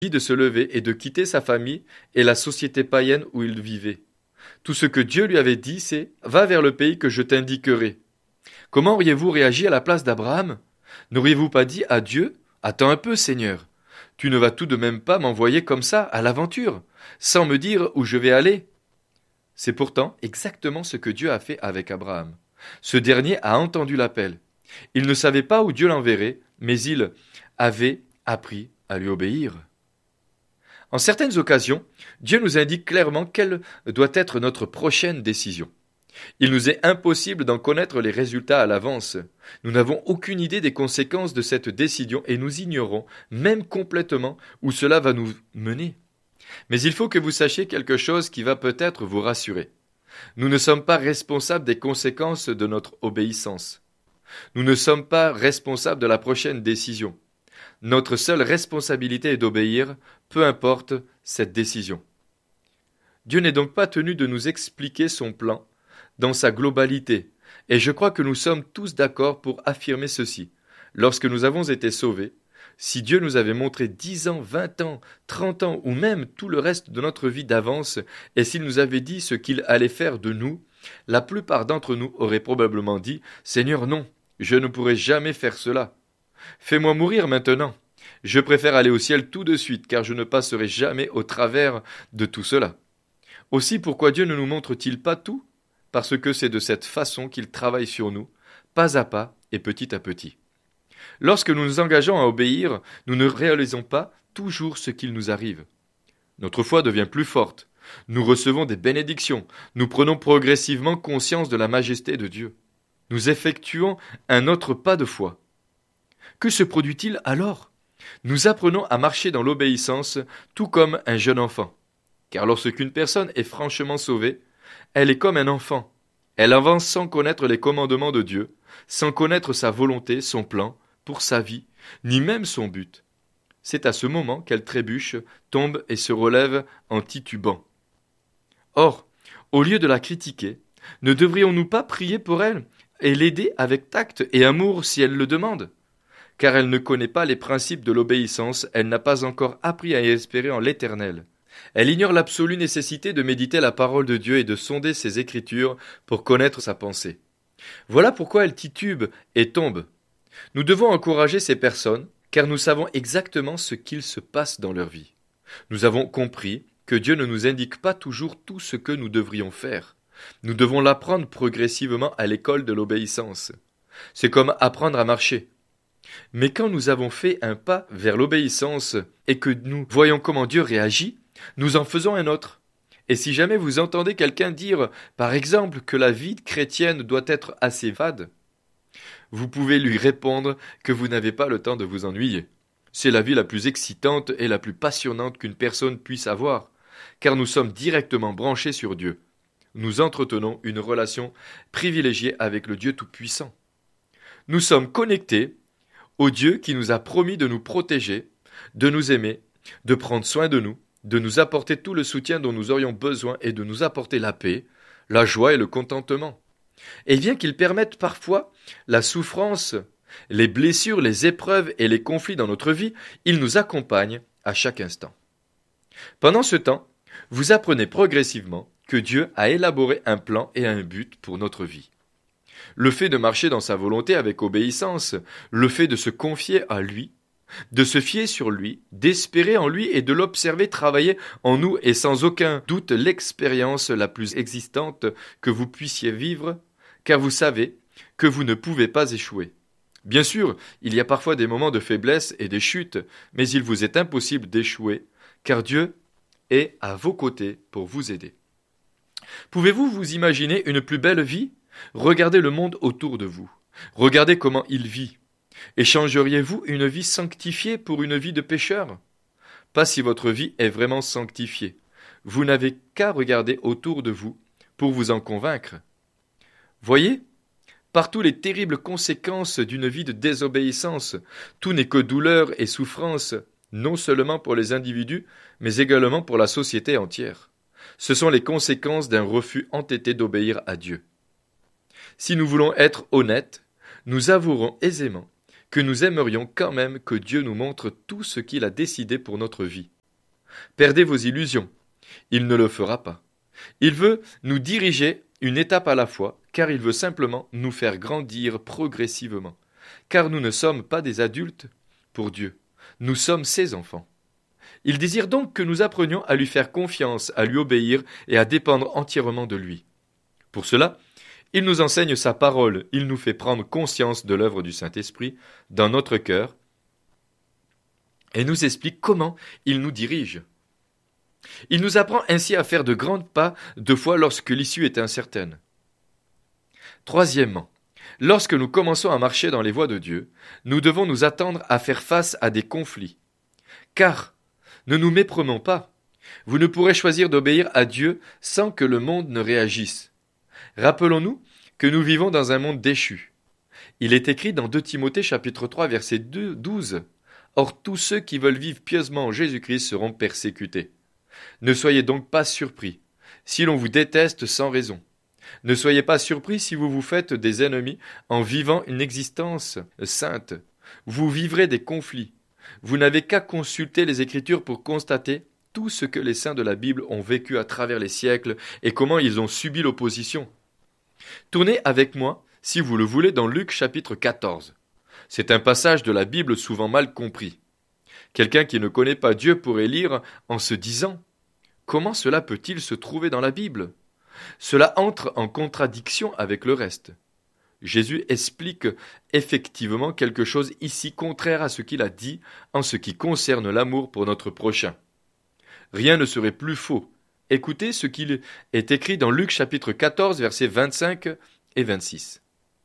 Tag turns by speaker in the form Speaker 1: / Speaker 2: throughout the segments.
Speaker 1: de se lever et de quitter sa famille et la société païenne où il vivait. Tout ce que Dieu lui avait dit, c'est « Va vers le pays que je t'indiquerai ». Comment auriez-vous réagi à la place d'Abraham? N'auriez-vous pas dit à Dieu « Attends un peu, Seigneur, tu ne vas tout de même pas m'envoyer comme ça à l'aventure, sans me dire où je vais aller ?» C'est pourtant exactement ce que Dieu a fait avec Abraham. Ce dernier a entendu l'appel. Il ne savait pas où Dieu l'enverrait, mais il avait appris à lui obéir. En certaines occasions, Dieu nous indique clairement quelle doit être notre prochaine décision. Il nous est impossible d'en connaître les résultats à l'avance. Nous n'avons aucune idée des conséquences de cette décision et nous ignorons même complètement où cela va nous mener. Mais il faut que vous sachiez quelque chose qui va peut-être vous rassurer. Nous ne sommes pas responsables des conséquences de notre obéissance. Nous ne sommes pas responsables de la prochaine décision. Notre seule responsabilité est d'obéir, peu importe cette décision. Dieu n'est donc pas tenu de nous expliquer son plan dans sa globalité, et je crois que nous sommes tous d'accord pour affirmer ceci. Lorsque nous avons été sauvés, si Dieu nous avait montré 10 ans, 20 ans, 30 ans ou même tout le reste de notre vie d'avance, et s'il nous avait dit ce qu'il allait faire de nous, la plupart d'entre nous auraient probablement dit « Seigneur, non, je ne pourrai jamais faire cela. Fais-moi mourir maintenant. Je préfère aller au ciel tout de suite, car je ne passerai jamais au travers de tout cela. » Aussi, pourquoi Dieu ne nous montre-t-il pas tout? Parce que c'est de cette façon qu'il travaille sur nous, pas à pas et petit à petit. Lorsque nous nous engageons à obéir, nous ne réalisons pas toujours ce qu'il nous arrive. Notre foi devient plus forte. Nous recevons des bénédictions. Nous prenons progressivement conscience de la majesté de Dieu. Nous effectuons un autre pas de foi. Que se produit-il alors? Nous apprenons à marcher dans l'obéissance, tout comme un jeune enfant. Car lorsqu'une personne est franchement sauvée, elle est comme un enfant. Elle avance sans connaître les commandements de Dieu, sans connaître sa volonté, son plan, pour sa vie, ni même son but. C'est à ce moment qu'elle trébuche, tombe et se relève en titubant. Or, au lieu de la critiquer, ne devrions-nous pas prier pour elle et l'aider avec tact et amour si elle le demande? Car elle ne connaît pas les principes de l'obéissance, elle n'a pas encore appris à espérer en l'Éternel. Elle ignore l'absolue nécessité de méditer la parole de Dieu et de sonder ses Écritures pour connaître sa pensée. Voilà pourquoi elle titube et tombe. Nous devons encourager ces personnes, car nous savons exactement ce qu'il se passe dans leur vie. Nous avons compris que Dieu ne nous indique pas toujours tout ce que nous devrions faire. Nous devons l'apprendre progressivement à l'école de l'obéissance. C'est comme apprendre à marcher. Mais quand nous avons fait un pas vers l'obéissance et que nous voyons comment Dieu réagit, nous en faisons un autre. Et si jamais vous entendez quelqu'un dire, par exemple, que la vie chrétienne doit être assez fade, vous pouvez lui répondre que vous n'avez pas le temps de vous ennuyer. C'est la vie la plus excitante et la plus passionnante qu'une personne puisse avoir, car nous sommes directement branchés sur Dieu. Nous entretenons une relation privilégiée avec le Dieu Tout-Puissant. Nous sommes connectés au Dieu qui nous a promis de nous protéger, de nous aimer, de prendre soin de nous apporter tout le soutien dont nous aurions besoin et de nous apporter la paix, la joie et le contentement. Et bien qu'il permette parfois la souffrance, les blessures, les épreuves et les conflits dans notre vie, il nous accompagne à chaque instant. Pendant ce temps, vous apprenez progressivement que Dieu a élaboré un plan et un but pour notre vie. Le fait de marcher dans sa volonté avec obéissance, le fait de se confier à lui, de se fier sur lui, d'espérer en lui et de l'observer travailler en nous est sans aucun doute l'expérience la plus existante que vous puissiez vivre, car vous savez que vous ne pouvez pas échouer. Bien sûr, il y a parfois des moments de faiblesse et des chutes, mais il vous est impossible d'échouer, car Dieu est à vos côtés pour vous aider. Pouvez-vous vous imaginer une plus belle vie? Regardez le monde autour de vous. Regardez comment il vit. Échangeriez-vous une vie sanctifiée pour une vie de pécheur? Pas si votre vie est vraiment sanctifiée. Vous n'avez qu'à regarder autour de vous pour vous en convaincre. Voyez, partout les terribles conséquences d'une vie de désobéissance, tout n'est que douleur et souffrance, non seulement pour les individus, mais également pour la société entière. Ce sont les conséquences d'un refus entêté d'obéir à Dieu. Si nous voulons être honnêtes, nous avouerons aisément que nous aimerions quand même que Dieu nous montre tout ce qu'il a décidé pour notre vie. Perdez vos illusions. Il ne le fera pas. Il veut nous diriger une étape à la fois, car il veut simplement nous faire grandir progressivement. Car nous ne sommes pas des adultes pour Dieu. Nous sommes ses enfants. Il désire donc que nous apprenions à lui faire confiance, à lui obéir et à dépendre entièrement de lui. Pour cela, il nous enseigne sa parole, il nous fait prendre conscience de l'œuvre du Saint-Esprit dans notre cœur et nous explique comment il nous dirige. Il nous apprend ainsi à faire de grands pas de foi lorsque l'issue est incertaine. Troisièmement, lorsque nous commençons à marcher dans les voies de Dieu, nous devons nous attendre à faire face à des conflits. Car, ne nous méprenons pas, vous ne pourrez choisir d'obéir à Dieu sans que le monde ne réagisse. Rappelons-nous que nous vivons dans un monde déchu. Il est écrit dans 2 Timothée chapitre 3 verset 12 « Or tous ceux qui veulent vivre pieusement en Jésus-Christ seront persécutés. Ne soyez donc pas surpris si l'on vous déteste sans raison. Ne soyez pas surpris si vous vous faites des ennemis en vivant une existence sainte. Vous vivrez des conflits. Vous n'avez qu'à consulter les Écritures pour constater tout ce que les saints de la Bible ont vécu à travers les siècles et comment ils ont subi l'opposition. Tournez avec moi, si vous le voulez, dans Luc chapitre 14. C'est un passage de la Bible souvent mal compris. Quelqu'un qui ne connaît pas Dieu pourrait lire en se disant « Comment cela peut-il se trouver dans la Bible ?» Cela entre en contradiction avec le reste. Jésus explique effectivement quelque chose ici contraire à ce qu'il a dit en ce qui concerne l'amour pour notre prochain. Rien ne serait plus faux. Écoutez ce qu'il est écrit dans Luc chapitre 14 versets 25 et 26.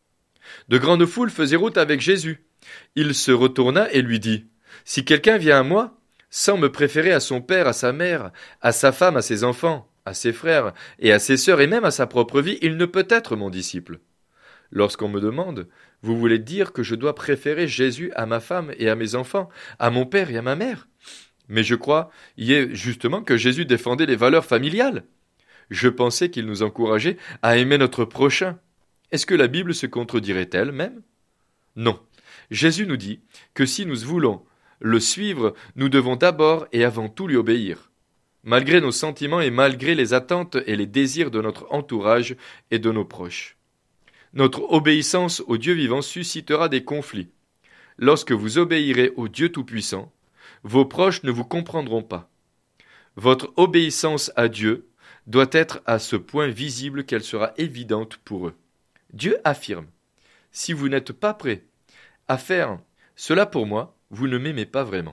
Speaker 1: De grandes foules faisaient route avec Jésus. Il se retourna et lui dit « Si quelqu'un vient à moi, sans me préférer à son père, à sa mère, à sa femme, à ses enfants, à ses frères et à ses sœurs et même à sa propre vie, il ne peut être mon disciple. Lorsqu'on me demande, vous voulez dire que je dois préférer Jésus à ma femme et à mes enfants, à mon père et à ma mère? Mais je crois justement que Jésus défendait les valeurs familiales. Je pensais qu'il nous encourageait à aimer notre prochain. Est-ce que la Bible se contredirait-elle même? Non. Jésus nous dit que si nous voulons le suivre, nous devons d'abord et avant tout lui obéir. Malgré nos sentiments et malgré les attentes et les désirs de notre entourage et de nos proches. Notre obéissance au Dieu vivant suscitera des conflits. Lorsque vous obéirez au Dieu Tout-Puissant, vos proches ne vous comprendront pas. Votre obéissance à Dieu doit être à ce point visible qu'elle sera évidente pour eux. Dieu affirme « Si vous n'êtes pas prêts à faire cela pour moi, vous ne m'aimez pas vraiment. »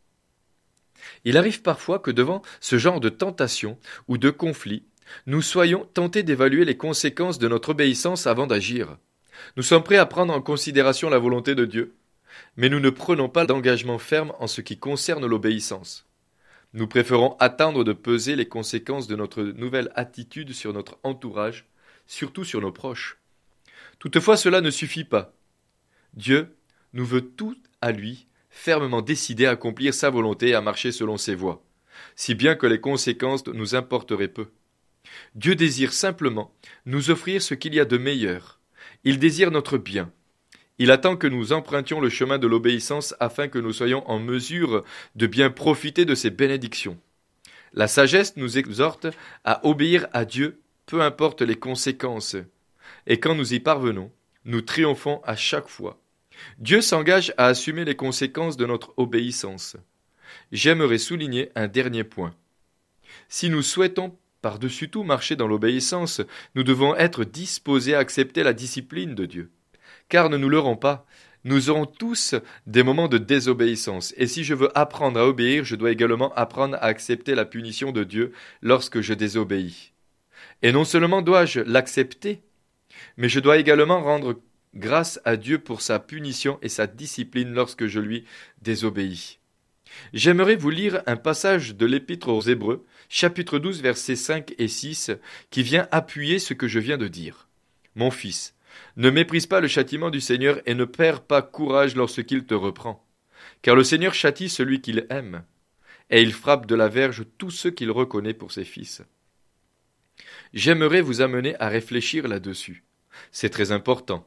Speaker 1: Il arrive parfois que devant ce genre de tentation ou de conflit, nous soyons tentés d'évaluer les conséquences de notre obéissance avant d'agir. Nous sommes prêts à prendre en considération la volonté de Dieu, mais nous ne prenons pas d'engagement ferme en ce qui concerne l'obéissance. Nous préférons attendre de peser les conséquences de notre nouvelle attitude sur notre entourage, surtout sur nos proches. Toutefois, cela ne suffit pas. Dieu nous veut tout à lui, fermement décidé à accomplir sa volonté et à marcher selon ses voies, si bien que les conséquences nous importeraient peu. Dieu désire simplement nous offrir ce qu'il y a de meilleur. Il désire notre bien. Il attend que nous empruntions le chemin de l'obéissance afin que nous soyons en mesure de bien profiter de ses bénédictions. La sagesse nous exhorte à obéir à Dieu, peu importe les conséquences. Et quand nous y parvenons, nous triomphons à chaque fois. Dieu s'engage à assumer les conséquences de notre obéissance. J'aimerais souligner un dernier point. Si nous souhaitons par-dessus tout marcher dans l'obéissance, nous devons être disposés à accepter la discipline de Dieu. Car ne nous leurrons pas, nous aurons tous des moments de désobéissance. Et si je veux apprendre à obéir, je dois également apprendre à accepter la punition de Dieu lorsque je désobéis. Et non seulement dois-je l'accepter, mais je dois également rendre grâce à Dieu pour sa punition et sa discipline lorsque je lui désobéis. J'aimerais vous lire un passage de l'Épître aux Hébreux, chapitre 12, versets 5 et 6, qui vient appuyer ce que je viens de dire. « Mon fils, ne méprise pas le châtiment du Seigneur et ne perds pas courage lorsqu'il te reprend. Car le Seigneur châtie celui qu'il aime, et il frappe de la verge tous ceux qu'il reconnaît pour ses fils. » J'aimerais vous amener à réfléchir là-dessus. C'est très important.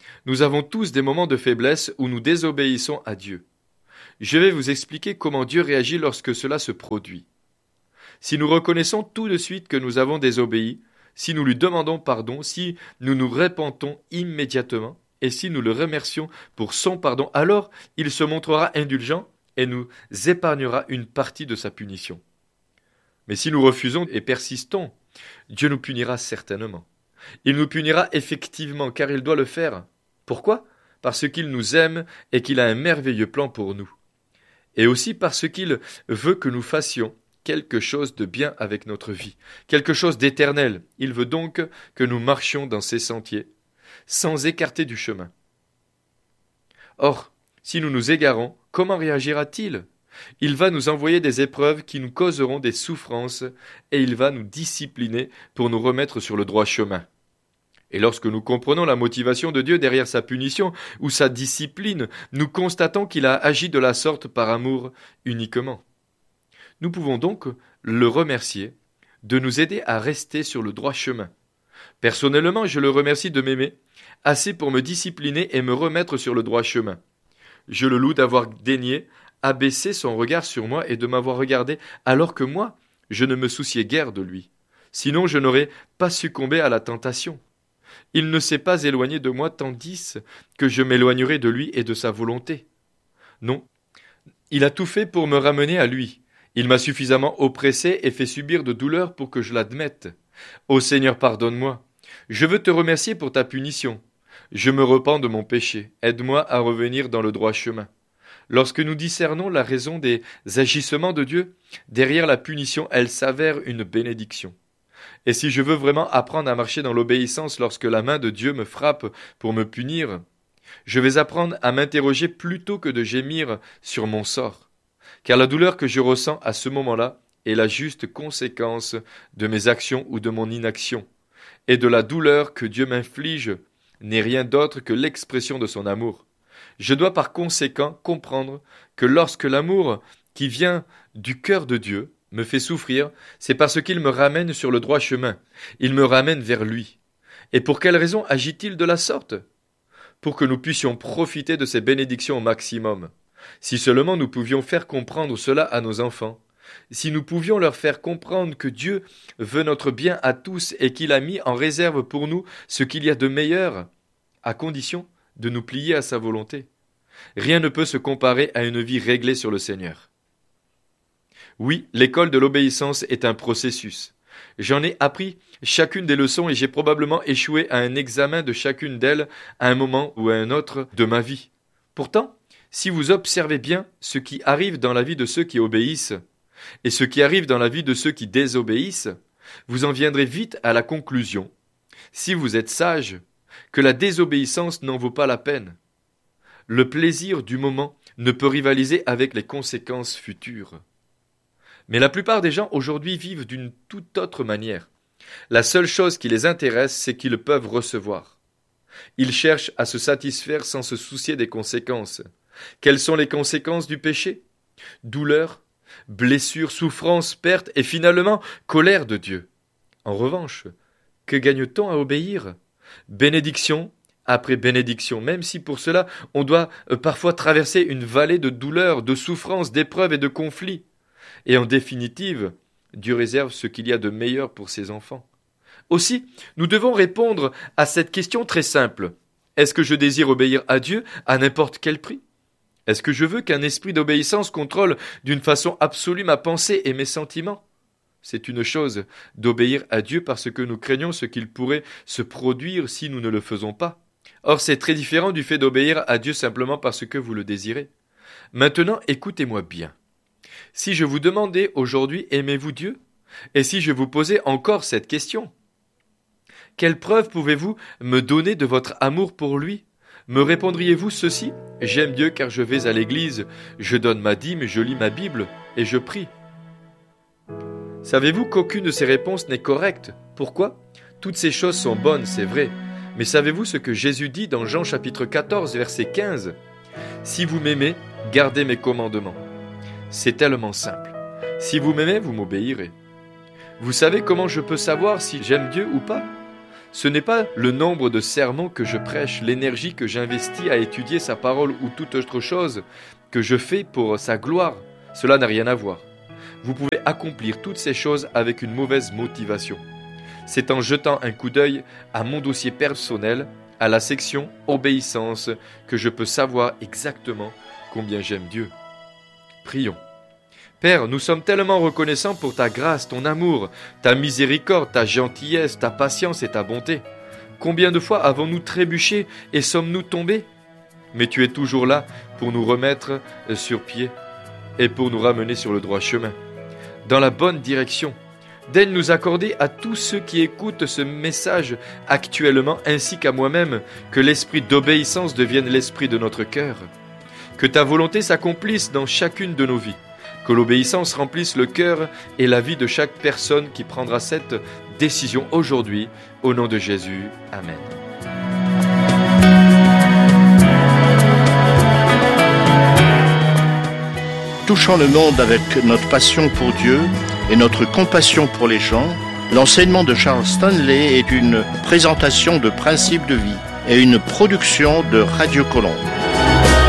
Speaker 1: Nous avons tous des moments de faiblesse où nous désobéissons à Dieu. Je vais vous expliquer comment Dieu réagit lorsque cela se produit. Si nous reconnaissons tout de suite que nous avons désobéi, si nous lui demandons pardon, si nous nous repentons immédiatement, et si nous le remercions pour son pardon, alors il se montrera indulgent et nous épargnera une partie de sa punition. Mais si nous refusons et persistons, Dieu nous punira certainement. Il nous punira effectivement, car il doit le faire. Pourquoi ? Parce qu'il nous aime et qu'il a un merveilleux plan pour nous. Et aussi parce qu'il veut que nous fassions quelque chose de bien avec notre vie, quelque chose d'éternel. Il veut donc que nous marchions dans ses sentiers, sans écarter du chemin. Or, si nous nous égarons, comment réagira-t-il ? Il va nous envoyer des épreuves qui nous causeront des souffrances, et il va nous discipliner pour nous remettre sur le droit chemin. Et lorsque nous comprenons la motivation de Dieu derrière sa punition ou sa discipline, nous constatons qu'il a agi de la sorte par amour uniquement. Nous pouvons donc le remercier de nous aider à rester sur le droit chemin. Personnellement, je le remercie de m'aimer assez pour me discipliner et me remettre sur le droit chemin. Je le loue d'avoir daigné abaisser son regard sur moi et de m'avoir regardé alors que moi, je ne me souciais guère de lui. Sinon, je n'aurais pas succombé à la tentation. Il ne s'est pas éloigné de moi tandis que je m'éloignerai de lui et de sa volonté. Non, il a tout fait pour me ramener à lui. Il m'a suffisamment oppressé et fait subir de douleurs pour que je l'admette. Ô Seigneur, pardonne-moi. Je veux te remercier pour ta punition. Je me repens de mon péché. Aide-moi à revenir dans le droit chemin. Lorsque nous discernons la raison des agissements de Dieu, derrière la punition, elle s'avère une bénédiction. Et si je veux vraiment apprendre à marcher dans l'obéissance lorsque la main de Dieu me frappe pour me punir, je vais apprendre à m'interroger plutôt que de gémir sur mon sort. Car la douleur que je ressens à ce moment-là est la juste conséquence de mes actions ou de mon inaction. Et de la douleur que Dieu m'inflige n'est rien d'autre que l'expression de son amour. Je dois par conséquent comprendre que lorsque l'amour qui vient du cœur de Dieu me fait souffrir, c'est parce qu'il me ramène sur le droit chemin. Il me ramène vers lui. Et pour quelle raison agit-il de la sorte ? Pour que nous puissions profiter de ses bénédictions au maximum. Si seulement nous pouvions faire comprendre cela à nos enfants, si nous pouvions leur faire comprendre que Dieu veut notre bien à tous et qu'il a mis en réserve pour nous ce qu'il y a de meilleur, à condition de nous plier à sa volonté. Rien ne peut se comparer à une vie réglée sur le Seigneur. Oui, l'école de l'obéissance est un processus. J'en ai appris chacune des leçons et j'ai probablement échoué à un examen de chacune d'elles à un moment ou à un autre de ma vie. Pourtant, si vous observez bien ce qui arrive dans la vie de ceux qui obéissent et ce qui arrive dans la vie de ceux qui désobéissent, vous en viendrez vite à la conclusion, si vous êtes sage, que la désobéissance n'en vaut pas la peine. Le plaisir du moment ne peut rivaliser avec les conséquences futures. Mais la plupart des gens aujourd'hui vivent d'une toute autre manière. La seule chose qui les intéresse, c'est qu'ils peuvent recevoir. Ils cherchent à se satisfaire sans se soucier des conséquences. Quelles sont les conséquences du péché ? Douleur, blessure, souffrance, perte et finalement colère de Dieu. En revanche, que gagne-t-on à obéir ? Bénédiction après bénédiction, même si pour cela on doit parfois traverser une vallée de douleur, de souffrance, d'épreuves et de conflits. Et en définitive, Dieu réserve ce qu'il y a de meilleur pour ses enfants. Aussi, nous devons répondre à cette question très simple. Est-ce que je désire obéir à Dieu à n'importe quel prix ? Est-ce que je veux qu'un esprit d'obéissance contrôle d'une façon absolue ma pensée et mes sentiments ? C'est une chose d'obéir à Dieu parce que nous craignons ce qu'il pourrait se produire si nous ne le faisons pas. Or, c'est très différent du fait d'obéir à Dieu simplement parce que vous le désirez. Maintenant, écoutez-moi bien. Si je vous demandais aujourd'hui, aimez-vous Dieu ? Et si je vous posais encore cette question ? Quelle preuve pouvez-vous me donner de votre amour pour lui ? Me répondriez-vous ceci ? J'aime Dieu car je vais à l'église, je donne ma dîme, je lis ma Bible et je prie. Savez-vous qu'aucune de ces réponses n'est correcte ? Pourquoi ? Toutes ces choses sont bonnes, c'est vrai. Mais savez-vous ce que Jésus dit dans Jean chapitre 14, verset 15 ? Si vous m'aimez, gardez mes commandements. C'est tellement simple. Si vous m'aimez, vous m'obéirez. Vous savez comment je peux savoir si j'aime Dieu ou pas ? Ce n'est pas le nombre de sermons que je prêche, l'énergie que j'investis à étudier sa parole ou toute autre chose que je fais pour sa gloire. Cela n'a rien à voir. Vous pouvez accomplir toutes ces choses avec une mauvaise motivation. C'est en jetant un coup d'œil à mon dossier personnel, à la section obéissance, que je peux savoir exactement combien j'aime Dieu. Prions. Père, nous sommes tellement reconnaissants pour ta grâce, ton amour, ta miséricorde, ta gentillesse, ta patience et ta bonté. Combien de fois avons-nous trébuché et sommes-nous tombés? Mais tu es toujours là pour nous remettre sur pied et pour nous ramener sur le droit chemin, dans la bonne direction. Daigne nous accorder à tous ceux qui écoutent ce message actuellement, ainsi qu'à moi-même, que l'esprit d'obéissance devienne l'esprit de notre cœur. Que ta volonté s'accomplisse dans chacune de nos vies. Que l'obéissance remplisse le cœur et la vie de chaque personne qui prendra cette décision aujourd'hui. Au nom de Jésus. Amen.
Speaker 2: Touchant le monde avec notre passion pour Dieu et notre compassion pour les gens, l'enseignement de Charles Stanley est une présentation de principes de vie et une production de Radio Colombe.